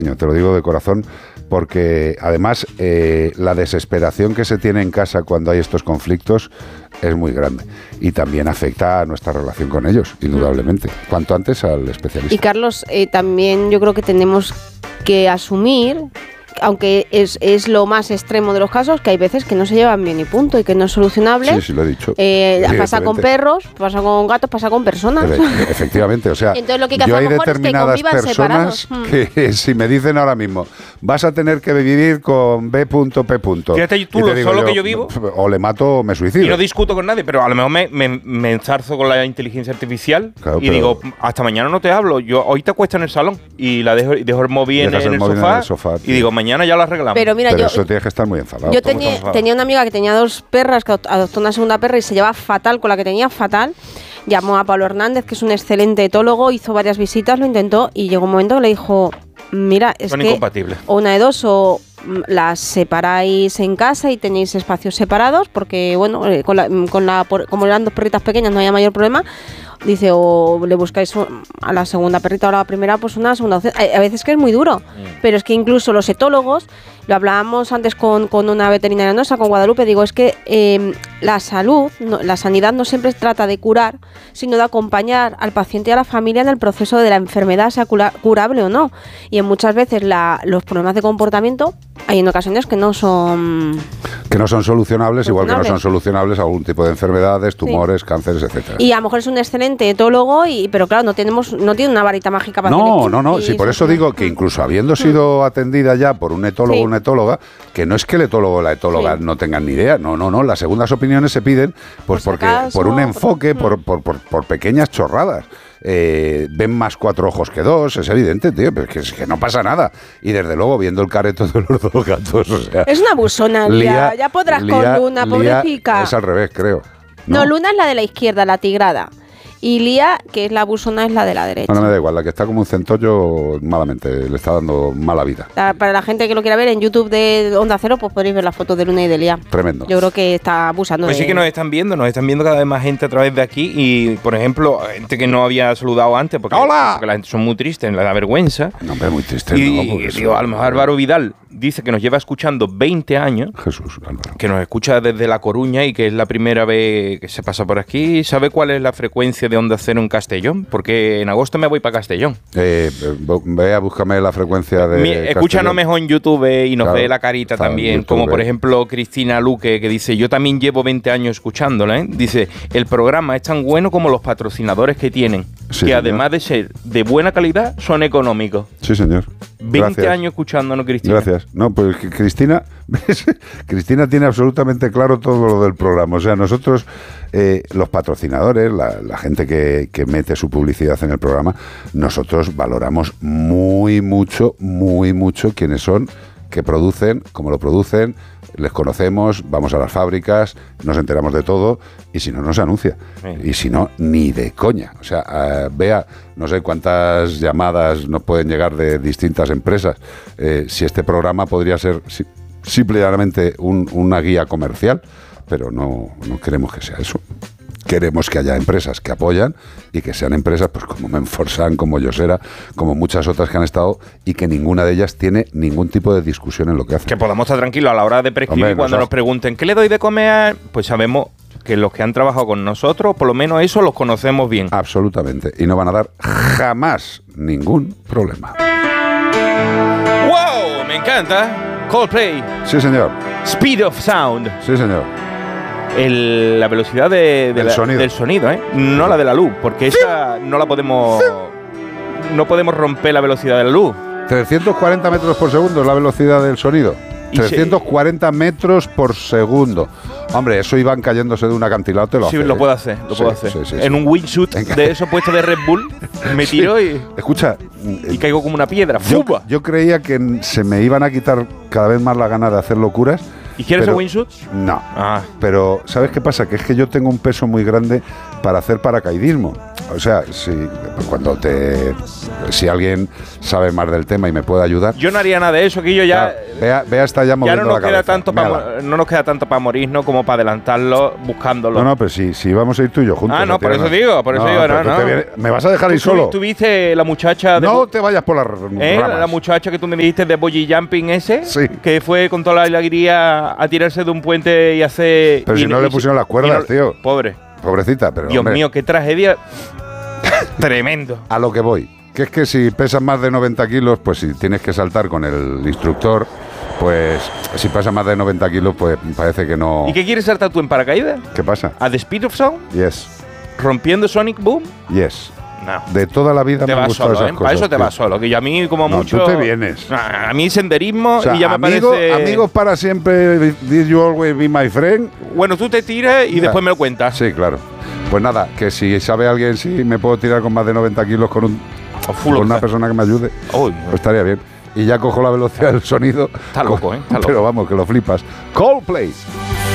te lo digo de corazón, porque además la desesperación que se tiene en casa cuando hay estos conflictos es muy grande y también afecta a nuestra relación con ellos, indudablemente. Cuanto antes al especialista. Y Carlos, también yo creo que tenemos que asumir, aunque es lo más extremo de los casos, que hay veces que no se llevan bien y punto, y que no es solucionable. Sí, lo he dicho. Pasa con perros, pasa con gatos, pasa con personas. Efectivamente, o sea, entonces, lo que hay que yo hacer hay mejor determinadas es que convivan personas separados. que si me dicen ahora mismo, vas a tener que vivir con B.P. Fíjate tú lo solo que yo vivo. O le mato o me suicido. Y no discuto con nadie, pero a lo mejor me enzarzo con la inteligencia artificial, claro, y digo, hasta mañana no te hablo, yo hoy te acuesto en el salón y dejo el móvil en el sofá y digo, mañana ya lo arreglamos. Pero mira, eso tienes que estar muy enfadado. Yo tenía una amiga que tenía 2 perras, que adoptó una segunda perra y se llevaba fatal con la que tenía, fatal. Llamó a Pablo Hernández, que es un excelente etólogo, hizo varias visitas, lo intentó y llegó un momento que le dijo, mira, es son que incompatibles. O una de dos, o las separáis en casa y tenéis espacios separados, porque bueno, como eran 2 perritas pequeñas no había mayor problema. Dice, o le buscáis a la segunda perrita o a la primera, pues una segunda opción. A veces que es muy duro, pero es que incluso los etólogos, lo hablábamos antes con una veterinaria nuestra, con Guadalupe, digo, es que la salud, la sanidad no siempre trata de curar, sino de acompañar al paciente y a la familia en el proceso de la enfermedad, sea curable o no. Y en muchas veces los problemas de comportamiento hay en ocasiones que no son solucionables, igual que no son solucionables algún tipo de enfermedades, tumores, cánceres, etcétera. Y a lo mejor es un excelente etólogo, pero claro, no tiene una varita mágica para No, sí, por eso digo que incluso habiendo sido atendida ya por un etólogo o una etóloga, que no es que el etólogo o la etóloga no tengan ni idea, no, las segundas opiniones se piden pues porque por un enfoque, por pequeñas chorradas. Ven más 4 ojos que 2, es evidente, tío, pero es que no pasa nada. Y desde luego, viendo el careto de los 2 gatos, o sea... Es una busona, Lía. Ya podrás con Luna, pobrecita. Es al revés, creo. No, Luna es la de la izquierda, la tigrada. Y Lía, que es la busona, es la de la derecha. No me da igual, la que está como un centollo, malamente, le está dando mala vida. Para la gente que lo quiera ver, en YouTube de Onda Cero, pues podéis ver las fotos de Luna y de Lía. Tremendo. Yo creo que está abusando. Pues sí que nos están viendo cada vez más gente a través de aquí. Y, por ejemplo, gente que no había saludado antes, porque la gente son muy tristes, le da vergüenza. No, hombre, muy triste. Y digo, a lo mejor Álvaro Vidal dice que nos lleva escuchando 20 años. Jesús, Álvaro. Que nos escucha desde La Coruña y que es la primera vez que se pasa por aquí. ¿Sabe cuál es la frecuencia de Onda Cero en Castellón? Porque en agosto me voy para Castellón. Ve a búscame la frecuencia de escúchanos mejor en YouTube y nos ve la carita también. YouTube, como por ejemplo Cristina Luque, que dice, yo también llevo 20 años escuchándola, ¿eh? Dice, el programa es tan bueno como los patrocinadores que tienen, sí, que además de ser de buena calidad, son económicos. Sí, señor. 20 años escuchándonos, Cristina. Gracias. No, pues Cristina tiene absolutamente claro todo lo del programa. O sea, nosotros, los patrocinadores, la gente que mete su publicidad en el programa, nosotros valoramos muy mucho quiénes son, qué producen, cómo lo producen, les conocemos, vamos a las fábricas, nos enteramos de todo, y si no, no se anuncia. Y si no, ni de coña. O sea, vea, no sé cuántas llamadas nos pueden llegar de distintas empresas. Si este programa podría ser simplemente una guía comercial, pero no queremos que sea eso. Queremos que haya empresas que apoyan y que sean empresas pues como Menforsan, como Yosera, como muchas otras que han estado, y que ninguna de ellas tiene ningún tipo de discusión en lo que hacen. Que podamos estar tranquilos a la hora de prescribir. Cuando nos pregunten ¿qué le doy de comer? Pues sabemos que los que han trabajado con nosotros, por lo menos eso, los conocemos bien. Absolutamente. Y no van a dar jamás ningún problema. ¡Wow! Me encanta. Coldplay. Sí, señor. Speed of Sound. Sí, señor. La velocidad del sonido, ¿eh? No la de la luz, porque esa no la podemos... No podemos romper la velocidad de la luz. 340 metros por segundo es la velocidad del sonido. 340 metros por segundo. Hombre, eso iban cayéndose de un acantilado, te lo hace. Sí, lo puedo hacer, Sí, en un wingsuit de esos puestos de Red Bull, me tiro y... Escucha... Y caigo como una piedra. Yo creía que se me iban a quitar cada vez más la gana de hacer locuras. ¿Y quieres el wingsuit? No. Pero, ¿sabes qué pasa? Que es que yo tengo un peso muy grande para hacer paracaidismo. O sea, si alguien sabe más del tema y me puede ayudar... Yo no haría nada de eso, que yo ya... Bea está ya moviendo no nos la queda cabeza. no nos queda tanto para morirnos como para adelantarlo buscándolo. No, pero si vamos a ir tú y yo juntos. No, por eso digo, ¿Me vas a dejar ir solo? ¿Tú viste la muchacha de... No te vayas por las ramas. La muchacha que tú me dijiste de bungee jumping ese, sí, que fue con toda la alegría a tirarse de un puente y hacer... Pero si no le pusieron las cuerdas, tío. Pobrecita, pero Dios mío, qué tragedia. Tremendo. A lo que voy, que es que si pesas más de 90 kilos, pues si tienes que saltar con el instructor, pues si pesa más de 90 kilos, pues parece que no... ¿Y qué quieres saltar tú en paracaídas? ¿Qué pasa? ¿A The Speed of Sound? Yes. ¿Rompiendo Sonic Boom? Yes. No. De toda la vida te me han gustado esas cosas. Para eso te vas solo, que yo a mí como mucho... No, tú te vienes. A mí senderismo, o sea, y ya me parece... Amigos para siempre, did you always be my friend? Bueno, tú te tiras y después me lo cuentas. Sí, claro. Pues nada, que si sabe alguien si me puedo tirar con más de 90 kilos con una persona que me ayude, pues estaría bien. Y ya cojo la velocidad del sonido. Está loco, ¿eh? Está loco. Pero vamos, que lo flipas. Coldplay.